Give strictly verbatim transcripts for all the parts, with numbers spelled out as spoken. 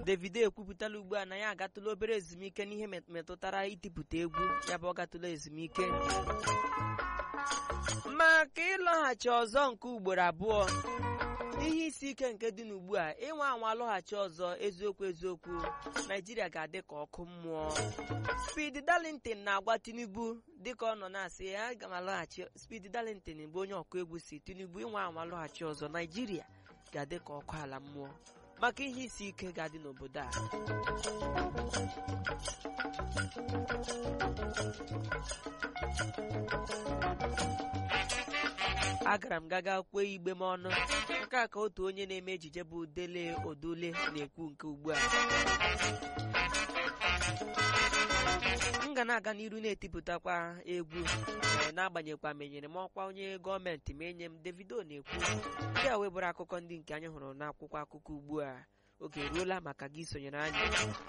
Davido ekwupụtala ugbu a na ya agatụla obere ezumike n'ihe metụtara itipụta egwu ya bụ ọ gatụla ezumike maka ịlọghachi ọzọ nke ugboro abụọ. Ihe isi ike nke dị n'ugbu a ịnwa anwa lọghachi ọzọ eziokwu eziokwu Naijiria ga-adị ka ọkụ mmụọ. Speedy Darlington na-agwa Tinubu dịka ọ nọ na-asị ya aga m alọghachi. Speedy Darlington bụ onye ọkụ egwu si Tinubu ịnwa anwa lọghachi ọzọ Naijiria ga-adị ka ọkụ ala mmụọ maka ihe isi ike ga-adị n'obodo a. Agara m gaga kwee igbe m ọnụ nke a ka otu onye na-eme ejije bụ Dele Odule na-ekwu nke ugbu a. M ga na-aga n'iru na-etipụtakwa egwu n'agbanyeghịkwa menyere m ọkwa onye gọọmenti ma enye m. Davido na-ekwu nke a webụrụ akụkọ ndị nke anyị hụrụ n'akwụkwọ akụkọ ugbu a. Oge eruola maka gị sonyere anyị.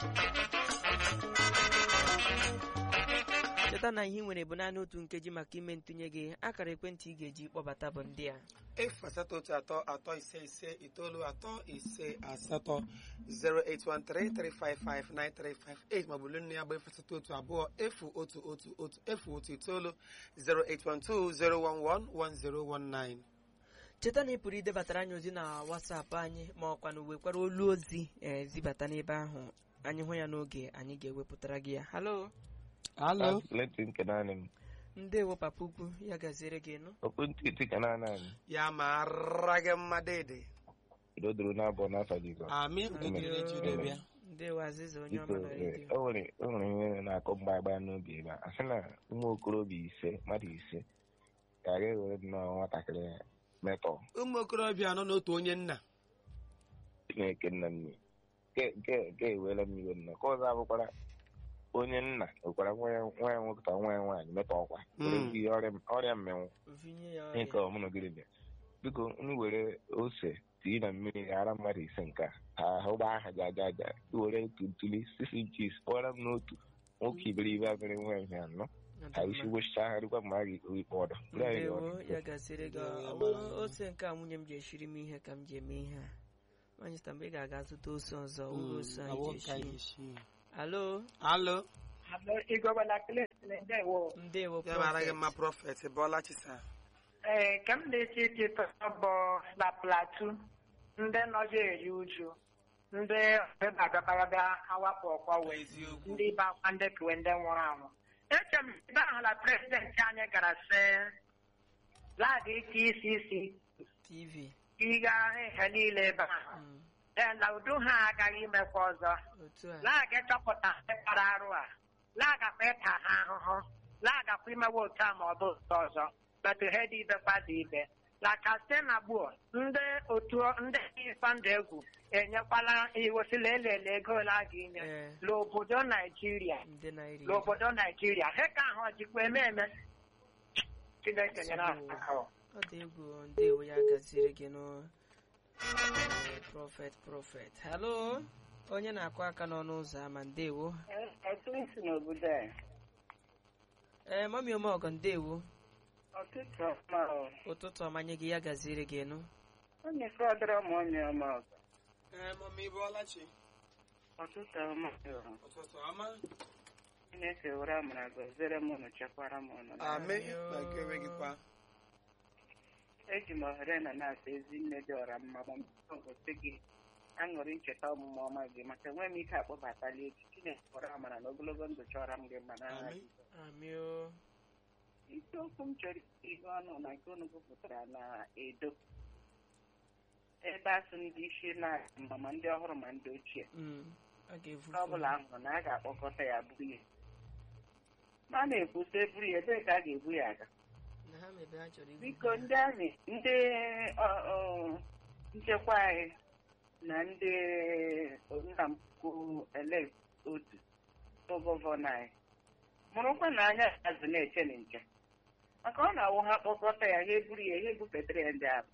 Cheta na ihe nwere bụ naanị otu nkeji maka ime ntụnye gị. Akara ekwentị ị ga-eji kpọbata bụ ndị a: efu asatọ otu atọ atọ ise ise itoolu atọ ise asatọ zero eight one three three five five nine three five eight maọbụ nne ya bụ efu asatọ otu abụọ efu otu otu otu efu otu itoolu zero eight one two zero one one one zero one nine. Cheta na ị pụrụ idebatara anyị ozi na WhatsApp anyị ma ọkwa na uwekwara olu ozi ezibata n'ebe ahụ. Anyị hụ ya n'oge anyị ga-ewepụtara gị ya. Halo. Halo. Ndewo papa ukwu ya gaziere gị nụ. Ya mara gị mma dede. Amen. Ndewo Aziza onye ọma na redio. O nwere o nwere ihe na-akọ mgbagba n'obi ebe a. Asị na ụmụ okorobịa ise mmadụ ise ka a ga-ewere nnọọ nwatakịrị metọ. Ụmụ okorobịa nọ n'otu onye nna. Chineke nna nne ga-ewere m iwe nna ka ọzọ abụkwara onye nna nwekwara nwa ya nwoke ka nwa ya nwaanyị metọ ọkwa ọrịa mmenwụ nke ọmụnogide bịa. Biko ndị were ose tii na mmiri ara mmadụ ise nke a ha ụgbọ aha ji aja aja iwere ntuli sisi inchis kpọrọ m n'otu nwoke iberibe abịrị nwa ihe anọ ha isi gbochicha ha dịkwa ma a ga-ikpe ọdọ. Ndewo ya gasịrị gị. Ọ bụrụ ose nke a nwunye m ji eshiri m ihe ka m ji eme ihe a. Manyịsta mgbe ị ga-aga zụta ose ọzọ uru ose anyị ji eshi. Alo. Alo. Ndewo. Ndewo. Ya mara gị mma Prophet Bola Chisa. Ee, ka m na-eti eti bụ na Plateau ndị nọje eri uju ndị na-agakarabịa awapụ ọkwa wee ndị be akwa ndị kewe ndị nwụrụ anwụ. Eche m ebe ahụ na prezidenti anyị gara sị laga ike isi isi TV ịga ihe niile ebe ahụ ee na udo ha agaghị imekwa ọzọ. Laga chọpụta ndị kpara arụ a lagakwa ịta ha ahụhụ lagakwa imewe otu a ma ọ bụ otu ọzọ but ihe dị ibekwa dị ibe na Katsina gbuo ndị otu ndị ifandụ egwu enyekwala iwosila elele ego ole a ga-enye n'obodo Naijiria n'obodo Naijiria he ka ahụ jikwa eme eme. Chineke nyere aka. Ọ dị egwu. Ndewo ya gaziri gị nụ Prophet Prophet. Halo. Onye na-akụ aka n'ọnụ ụzọ ama. Ndewo. Ee mami Omeọgọ ndewo. Ụtụtụ ọma nye gị ya gaziri gị nụ. Onye fọdụrụ m onye Omeọgọ. Ee mami Bola Chi. Ụtụtụ ọma. Ụtụtụ ọma. Chineke were amara gọziere m unu chekwara m unu. Amen. Na nke enweghị kwa. Eji m ohere na na-asa ezi nne dị ọra mma ma gosi gị aṅụrị ncheta ọmụmụ ọma gị maka enweghị m ike akpọbatala echi. Chineke were amara na ogologo ndụ chọrọ m gị mma n'agha gị. Isiokwu m chọrọ ihe ọnụ na nke unu gụpụtara na Edo ebe asụ ndị isi na ma ndị ọhụrụ ma ndị ochie ọ bụla ahụrụ na a ga-akpọkọta ya buru ya ma a na-ekwusa eburu ya ebee ka a ga-ebu ya aga. Biko ndị amị ndị nchekwa anyị na ndị nna mpụ ele otu gọvanọ anyị mụrụkwa na anya azụ na-eche na nche maka ọ na-awụ ha kpọkọta ya ha eburu ya ihe ebufetara ya ndị ahụ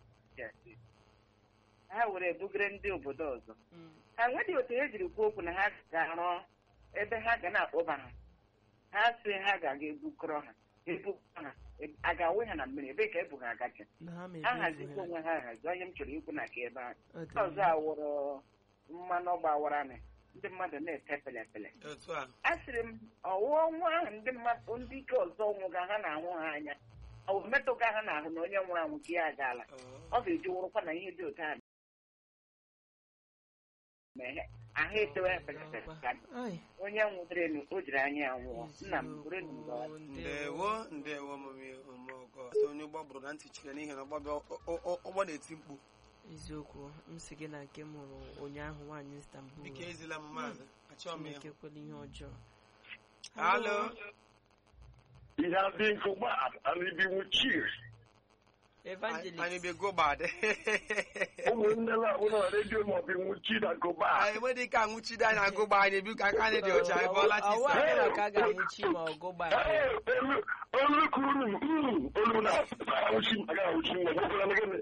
ha were ebugere ndị obodo ọzọ. Ha nweghị otu e jiri kwuo okwu na ha ga-arụ ebe ha ga na-akpọba ha ha sị ha ga-aga ebukọrọ ha ebu ha a ga-awe ha na mmiri ebe ka ebu ha agacha ha hazikwa onwe ha ahazi onye m chọrọ ikwu na ka ebe ahụ ọzọ awụrụ mmanụ gbawara ndị mmadụ na-ete pelepele otu a asịrị m ọwụwa nwa ahụ ndị mmadụ ndị ike ọzọ nwụga ha na-ahụ ha anya ọ bụ metụga ha n'ahụ na onye nwụrụ anwụ ka ya agaala ọ ga-eji wụrụkwa na ihe dị otu a mee ahụ etewe pelepele onye nwụdịrị o jiri anya ya nwụọ nna m bụrụ ndewo ndewo mami omogo onye ụgbọ bụrụ na ntị chiri n'ihi na ọgbọ na-eti mkpu eziokwu m sị gị na nke m hụrụ ụnyaahụ nwaanyị Istanbul biko ezila m maazị achọọ m Chineke ịhụ kwela ihe ọjọọ halo He has been so bad, and he been with cheers. anyị Evangelist be go bad Ụmụnne na ụlọ redio ma ọ bụ with cheers and go bad. anyị nwere ike anwụchide anyị agụ gba anyị biko aka anyị dị ọcha ebe ọla ọwụ chisa adịrọ ka a ga-anwụchi ma ọ gụgba Ee, olu olu kwuru m, olu na-ahụchi m, aga ahụchi m, ma ọ bụla na gịnị.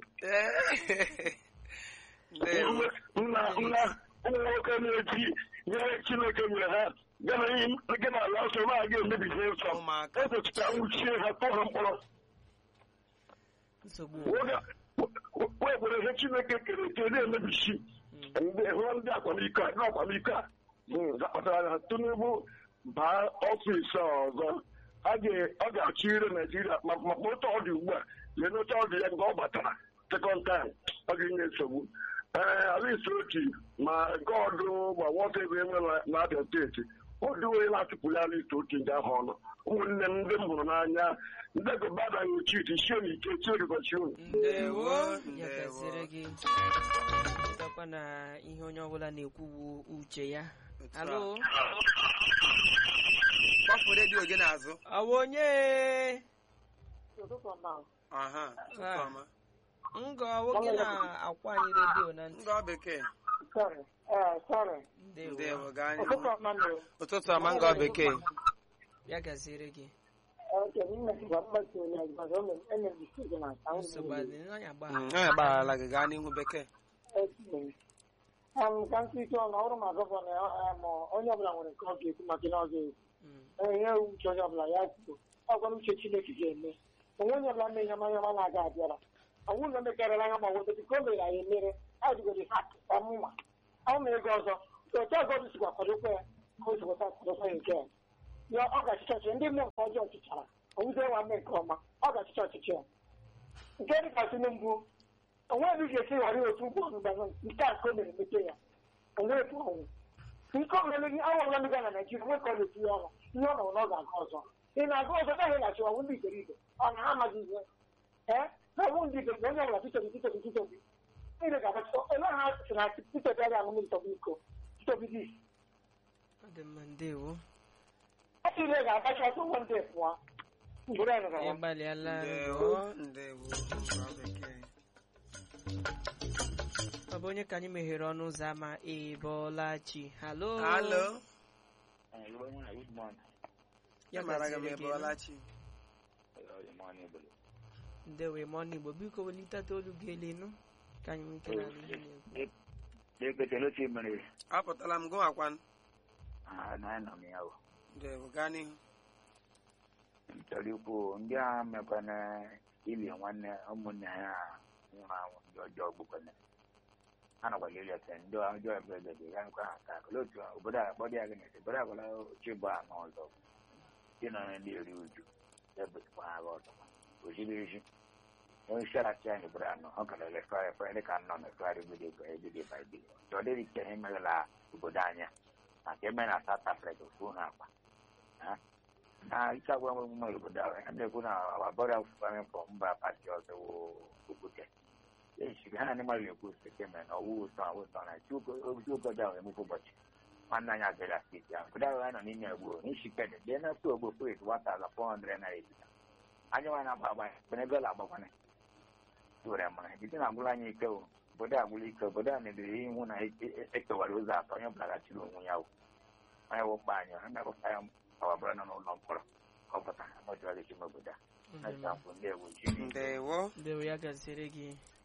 ndewo Nna nna ụmụ nwoke na-eji nyere Chineke nyere ha gana ihe gị na ala ọsọ ma aga emebi ihe nsọ. ụmụaka Ezochita nwụchie ha tụọ ha mkpọrọ. nsogbu Wee gwere ihe Chineke kere eke na-emebisi ndị hụ ndị akwamiko a ndị akwamiko a zakpatara na Tinubu baa ọfịs ọzọ ọ ga-achị ire Naijiria ma otu ọ dị ugbu a lee n'oche ọ dị ya mgbe ọ batara sekọnd taim ọ ga-enye nsogbu ee Alice Oti ma gọdụ ma wọta ebe enwe na Abia steeti ọ dị onye na-atụpụ ya Alice Oti ndị ahụ ọnụ ụmụnne m ndị m hụrụ n'anya ndị gobada ochiti shie na ike chierigọchi unu ndewo ya ndewo gaziere gị chetakwa na ihe onye ọbụla na-ekwu bụ uche ya Otu a. alo gbapụ redio gị n'azụ ọwụ onye aha ụtụtụ ọma ngọ nwoke na-akwanye redio na ntị ngọ bekee ndewo ndewo gaa anyị ụtụtụ ọma ngọ bekee ya gaziere gị nsogbu adị n'anya agba Mm, anyị agbaghara gị gaa n'ihu bekee ka ntị ọnụ ọrụ ma gọvanọ onye ọbụla nwere nke ọ ga-ekwu maka na ọ ga-ekwu ihe uche onye ọbụla ya kwuo ọgwa m uche Chineke ga-eme onwe onye ọbụla mee ihe manya ma na-aga abịara ọnwụ na mekarịra anya ma nweta dịka o mere anyị emere adịgodi ọmụma ọ ma ego ọzọ otu ọzọ dị sikwa kwadokwa ya ka o sikwa kwadokwa ya nke ya ọ ga-achịcha ọchịchị ndị mmụọ nke ọjọọ chịchara onwuze nwa mee nke ọma ọ ga-achịcha ọchịchị ya nke dịka Tinubu onwe ebe ị ga-esi ghara otu ụgbọ ọgbụgba nke a ka o mere mete ya onwefu ọnwụ nke ọbụla gị awa ọbụla ndị ga na Naijiria nwe ka ọ na-etinye ọnụ ihe ọ nọrọ na ọ ga-aga ọzọ ị na-aga ọzọ gaghị na-achị ọnwụ ndị iberibe ọ na ha amaghị ihe ee na ọnwụ ndị iberibe onye ọbụla titobi titobi titobi niile ga-agbachite ele ha si na titobi adịghị aṅụ ntọbi iko titobi dis ọ dị mma ndewo ọ niile ga-agbacha ọtụ ụgwọ ndị pụọ mgbere anyị gara ịgbalịala ndewo ndewo ngọ bekee ọ bụ onye ka anyị meghere ọnụ ụzọ ama Ebolachi halo halo ya mara gị m gaziere ebe gị ọlachi ndewo ịmọnụ Igbo biko welitata olu gị elu nụ ka anyị nwee ike na ihe na-ekwu apụtala m gụwakwan ndewo gaa n'ihu chọrọ ikwu ndị agha mekwana ili nwanne ụmụnne ha nwụrụ anwụ ndị ọjọọ gbukwana a nakwala ili ete ndị ọjọọ ebe ebe ya nkwa ha ka akụla otu obodo a kpọdụ ya gị na obodo akwala ochie bụ anọ ọzọ dị nọ na ndị eri uju ebetukwa ha ọzọ oziri ezi onye isi ala anyị bụrụ anọ ọ gara elefere efere dị ka nnọ na-efegharị bido ebido baịbụl ọ dịghị ike ha emeghela obodo anya maka eme na South Africa ofu na akpa na ike agwa nwe mma obodo ahụ ya na-ekwu na abọrọ afụfanye pọ mba pati ọzọ okwute echiri ha na ndị mmadụ ekwu site mere na ọwụ ụtọ ụtọ na ozi obodo ahụ emufe ụbọchị nwanne anyị abịara steeti ahụ obodo ahụ ya nọ n'ime egbuo n'ishikede dee na stu ogbo prit one thousand four hundred na ebita anyị nwa na-agba agba benegol agbakwana were mara jide na agwụla anyị ike obodo agwụla ike obodo a mebiri ihu na ekewara ụzọ atọ onye ọbụla gachiri onwe ya onye wụkpa anyị ha na-akpọta ya ọbụla nọ n'ụlọ mkpọrọ ka ọ pụta mọjụọ gị chime obodo a ndewo ndewo ya gaziere gị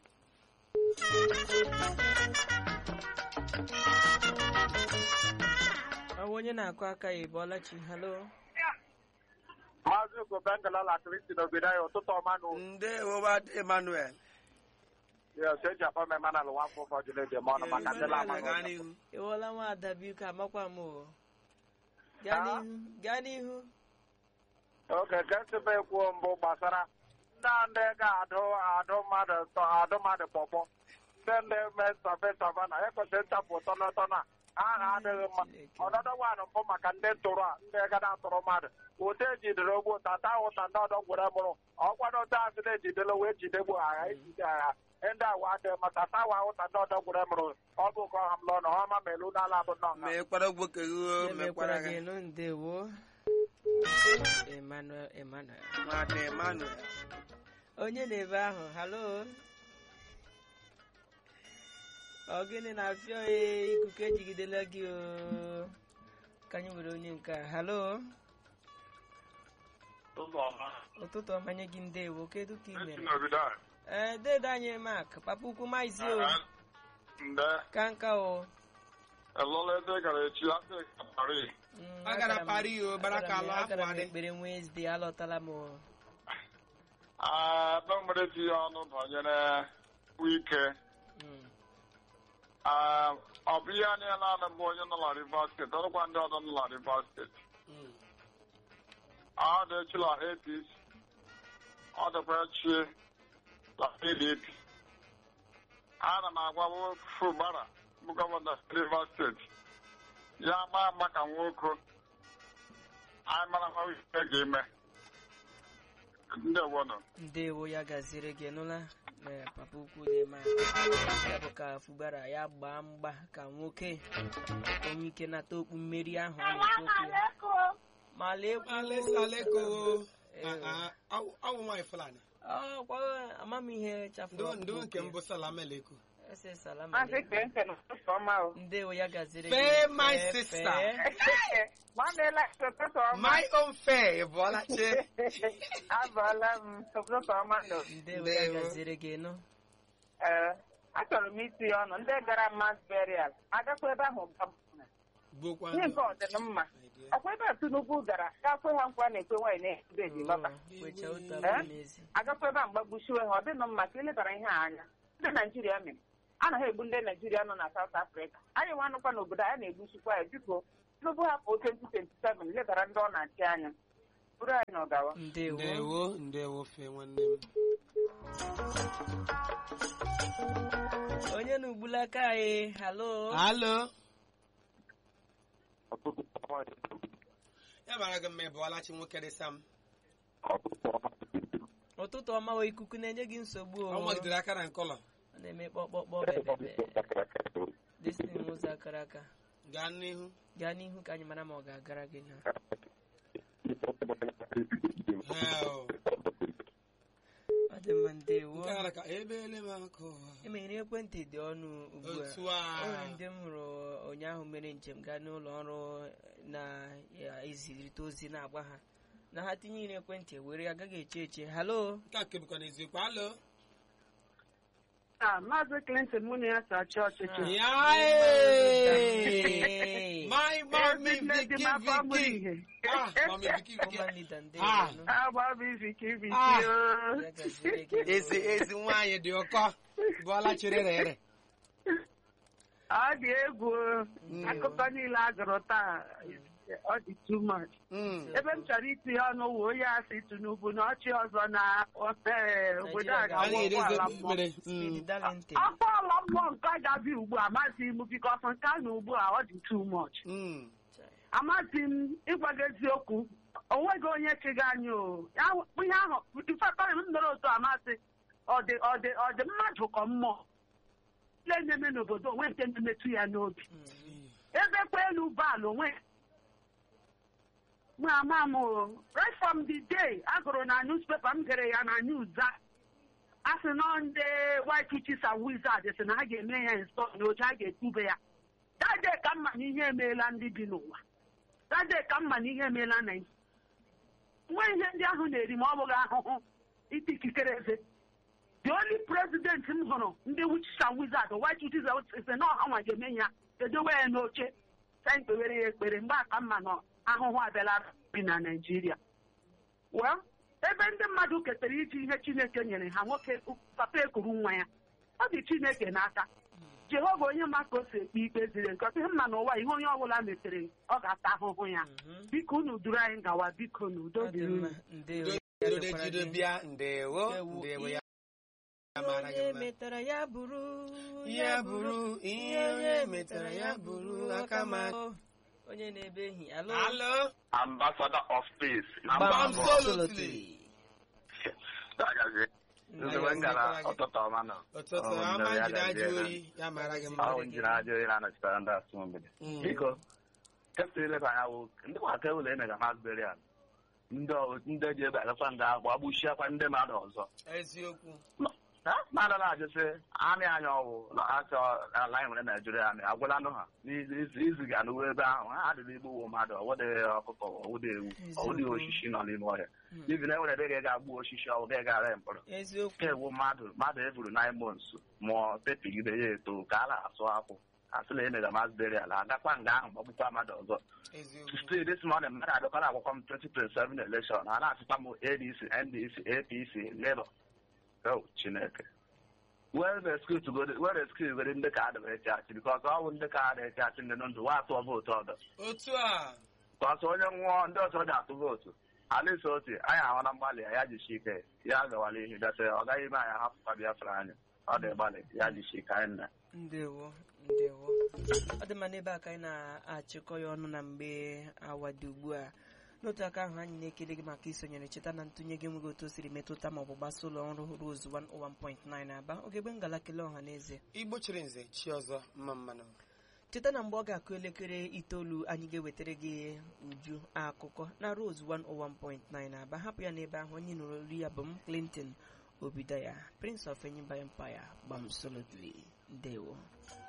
ọ bụ onye na-akụ aka ya Ebolachi halo Maazị Ugobengala la Kristi n'obodo anyị ụtụtụ ọma nụ. ndewo Bad Emmanuel Yes, eji akpọ m Emmanuel Nwafọ ụfọdụ na-eji m ọnụ maka ndị lama gaa n'ihu. Ịwọla nwaada biko amakwa m o. Gaa n'ihu, gaa n'ihu. oge kesịba ekwu mbụ gbasara ndị ndị ga-adụ adụ mmadụ tọ adụ mmadụ kpọkpọ ndị ndị mesafe savana ekwesịrị nchapụ ụtọ n'ụtọ na aha adịghị mma ọdọdọ nwaanyị mbụ maka ndị ntụrụ a ndị ga na-atụrụ mmadụ ụta ejidere ogbu tata ụta ndị ọdọ gwere mụrụ ọkwado ụta asị na-ejidere wee jidegbu agha ejide agha ndị awa dị maka tawa ụta ndị ọdọ gwere mụrụ ọ bụ ka ọha m lọ na ọma melu n'ala bụ nọ mekwara gboke mekwara gị gị ndewo. Emmanuel Emmanuel. nwada Emmanuel. Onye na-ebe ahụ, halo. Ọ gịnị na-afịọ ya ikuku ejigidela gị o. Ka anyị nwere onye nke a, halo. Ụtụtụ ọma nye gị ndewo, kedu ka ị mere? Ee, dede anyị Mark, papa ukwu maizi o. Ka nka o. Mm, Agara Paris o, baraka agara m- ala agara afọ m adị. ekpere Wednesday, alọtala m o. Dọmgbere ji ọnụ banyere wike Mm. ọ bụ ihe anyị naanị bụ onye nọ na Rivers State ọrụkwa ndị ọzọ nọ na Rivers State ọ dị echila A P C ọ dịkwa chi na P D P ana m agwa Fubara bụ gọvanọ Rivers State ya gbaa mgba ka nwoke anyị mara ma ihe ga-eme ndewo nọ Ndewo ya gaziri gị nụla na papa ukwu dị ma ya bụ ka Fubara ya gbaa mgba ka nwoke onye ike nata okpu mmeri ahụ ọ na-ekwu okwu ya. Ma lekwu Alesaleko. Ọ bụ nwaanyị Fulani. ọ kwa amamihe chafuru Ndo ndo nke mbụ Salam Aleko. ese salam Maazị alaikum. Clinton ụtụtụ ọma o. Ndewo ya gaziri Fair, my Fair, sister. fair. Nwanneela ụtụtụ ọma. My own fair, Bọlachi. Abọọla m ụtụtụ ọma nọ. Ndewo ya Ndewo. gaziri gị nụ. Ee, achọrọ m iti ọnụ ndị gara mass burial agakwa ebe ahụ gbapụ. Gbokwa Ihe nke ọdịna mma. Ọkwa ebe a Tinubu gara gakwe ha nkwa na-ekwe nwaanyị na-ekwe eji lọta. Kwecha otu Eh? abụọ n'ezi. Agakwa ebe a mgbagbuchiwe ha ọ dịnụ mma ka elebara ihe a anya. Ndị Naijiria mere anaghị egbu ndị Naijiria nọ na South Africa. Anyị nwa nụkwa n'obodo anyị na-egbuchikwa ya biko Tinubu hapụ twenty twenty-seven lebara ndị ọ na-achị anya. Bụrụ anyị na ọgawa. Ndewo. Ndewo, ndewo fe nwanne m. Onye na-ugbula aka anyị, halo. Halo. Ya mara gị mma Bọlachi nwoke dị Sam. Ụtụtụ ọma o, ikuku na-enye gị nsogbu o. Ọ magidere aka na nkọlọ. Ọ na-eme kpọkpọkpọ bebebe. Destiny ụzọ akara aka. Gaa n'ihu. Gaa n'ihu ka anyị mara ma ọ ga-agara gị na. Hell. Ọ dị mma ndewo. Nke a ka ebele m akụ. Emeghere ekwentị dị ọnụ ugbu a. Otu a. O nwere ndị m hụrụ ụnyaahụ mere njem gaa n'ụlọ ọrụ na-ezirịta ozi na-agwa ha na ha tinyere ekwentị were agaghị eche eche. Halo. Nke a kebụkwa n'eziokwu. Halo. Ah, Maazị Clinton mụ na ya so achị ọchịchị. Ya Hey. My mommy Vicky Vicky. Ah, mommy Vicky Vicky. Woman leader ndewo Ah. nụ. Agba m Viki Viki Ah. o. Ya gaziri gị. Ezi ezi nwaanyị dị ụkọ. Bọlachi rere ere. Ọ dị egwu o. Akụkọ niile a gụrụ taa ọ dị too much. Mm. Ebe m chọrọ itinye ọnụ wụ onye asị Tinubu na ọchị ọzọ na eh, obodo a A ga-awụ na-erezi ụgbọala mmụọ. mere. Speedy Mm. Darlington. Ọkpọọla mmụọ nke a ga-abịa ugbu a amasị m bikos nke a na ugbu a ọ dị too much. Mm. Amasị m ịgwa gị eziokwu onweghị onye chịga anyị o Ya wụ- ihe ahụ ifekarị m nọrọ otu amasị ọ dị ọ dị ọ dị mmadụ ka mmụọ ile na-eme n'obodo onwe nke na-emetụ ya n'obi ebe kwa elu baalụ onwe mụ ama m o right from the day a gụrụ na newspaper m gere ya na news a a sị na ndị white witches and wizards sị na ha ga-eme ya install n'oche a ga-etube ya dade ka mma na ihe emeela ndị bi n'ụwa dade ka mma na ihe emeela na nwe ihe ndị ahụ na-eri ma ọ bụghị ahụhụ ite ikikere eze the only president m hụrụ ndị witches and wizards white witches sị na ọha nwa ga-eme ya edowe ya n'oche sa ikpewere ya ekpere mgbe aka mma na ahụhụ abịala bi na Naịjirịa well ebe ndị mmadụ ketara iji ihe Chineke nyere ha nwoke papa ekuru nwa ya ọ dị Chineke n'aka. Jehova onye ma ka o si ekpe ikpe ziri nke ọsị mma n'ụwa ihe onye ọbụla metere ọ ga-ata ahụhụ ya. Biko unu duru anyị gawa biko n'udo dịrị unu. Jide bịa ndewo ndewo ya mara gị mma. Metara ya bụrụ ya bụrụ ihe onye metara ya bụrụ aka ma onye na-ebe ehi. Alo. Alo. Ambassador of peace. Absolutely. Ọtụtụ ọma nọ. Ọtụtụ ọma jide ajụ oyi ya mara gị mma. Ọ njiri ajụ oyi na-anọchitere ndị asụ mgbede. Biko, kepụta ileba anya wụ ndị kwaka ụlọ emega masberi a ndị ji ebe agafa nga agba agbuchiakwa ndị mmadụ ọzọ. Eziokwu. Mmadụ na-ajụsị amị anya ọwụ achọ ala anyị nwere Naijiria amị agwụlanụ ha iziga n'uwe ebe ahụ ha adịghị igbuwo mmadụ ọwụdị ọkụkọ ọwụdị ewu ọwụdị osisi nọ n'ime ọhịa ibi na enwere ebe ga ga-agbu osisi ọwụ ga gara mkpọrọ ka ewu mmadụ mmadụ evuru nine months mụọ pepigide ya eto ka a na-asụ akwụ asịla emega masberi ala agakwa nga ahụ gbagbukwa mmadụ ọzọ still this morning mmadụ adọkọrọ akwụkwọ m twenty twenty-seven election a na-asịkwa m A D C N D C A P C Labour. Oh, Chineke. Where the school to go, where the school go in the card of a church, because all in the card a church in the non to what to vote order. Otua. Because only one does not to vote. At least, I am on a Mali, I had the shake, Yagawali, that's a guy I have Fabia Fran, or the Bali, Yadishika, and Ndewo, ndewo. Ọ dị ma n'ebe aka anyị na-achịkọ ya ọnụ na mgbe awa dị ugbu a. N'otu aka ahụ anyị na-ekele gị maka isonyere cheta na ntụnye gị nweghị otu o siri metụta ma ọ bụ gbasa ụlọ ọrụ Rose one oh one point nine Aba oge ebe ngala kele ọha na eze Igbo chiri nze chi ọzọ mma mmanụ. Cheta na mgbe ọ ga-akụ elekere itoolu anyị ga-ewetara gị uju akụkọ na Rose one oh one point nine Aba hapụ ya n'ebe ahụ onye nụrụ olu ya bụ m Clinton Obidaya Prince of Enyimba Empire gbam solidly ndewo.